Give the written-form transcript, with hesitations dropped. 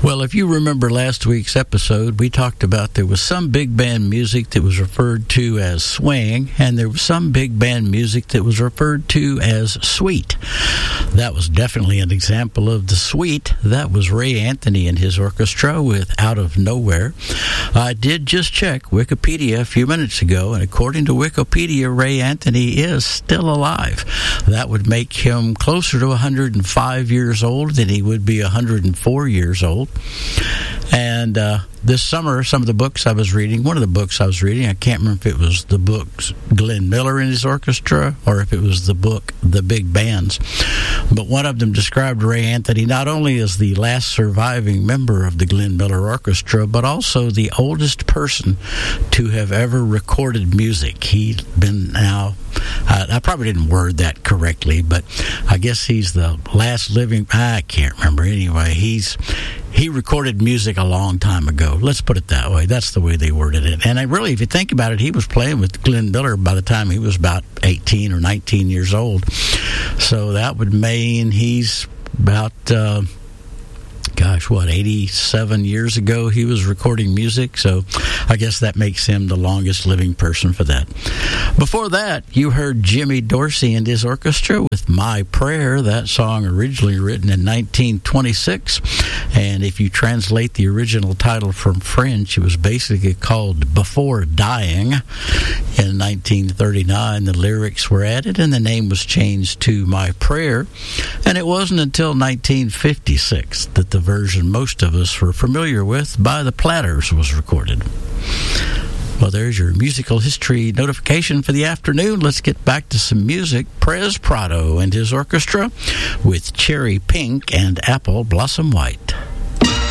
Well, if you remember last week's episode, we talked about there was some big band music that was referred to as swing, and there was some big band music that was referred to as sweet. That was definitely an example of the sweet. That was Ray Anthony and his orchestra with Out of Nowhere. I did just check Wikipedia a few minutes ago, and according to Wikipedia, Ray Anthony is still alive. That would make him closer to 105 years old than he would be 104 years old. And this summer, some of the books I was reading, one of the books I was reading, I can't remember if it was the books Glenn Miller and his orchestra or if it was the book The Big Bands, but one of them described Ray Anthony not only as the last surviving member of the Glenn Miller Orchestra, but also the oldest person to have ever recorded music. He'd been now, I probably didn't word that correctly, but I guess he's the last living, I can't remember. Anyway, he recorded music a long time ago. Let's put it that way. That's the way they worded it. And really, if you think about it, he was playing with Glenn Miller by the time he was about 18 or 19 years old. So that would mean he's about, 87 years ago he was recording music. So I guess that makes him the longest living person for that. Before that, you heard Jimmy Dorsey and his orchestra with My Prayer, that song originally written in 1926. And if you translate the original title from French, it was basically called Before Dying. In 1939, the lyrics were added and the name was changed to My Prayer. And it wasn't until 1956 that the version most of us were familiar with by the Platters was recorded. Well, there's your musical history notification for the afternoon. Let's get back to some music. Perez Prado and his orchestra with Cherry Pink and Apple Blossom White.